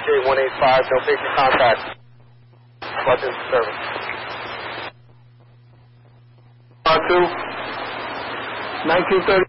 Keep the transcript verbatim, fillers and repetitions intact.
eight one eight five, no patient contact. Button service. R two, nineteen thirty.